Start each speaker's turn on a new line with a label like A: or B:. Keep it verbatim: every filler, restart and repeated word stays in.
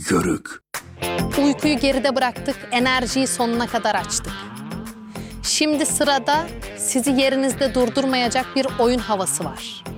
A: Yörük.
B: Uykuyu geride bıraktık, enerjiyi sonuna kadar açtık. Şimdi sırada sizi yerinizde durdurmayacak bir oyun havası var.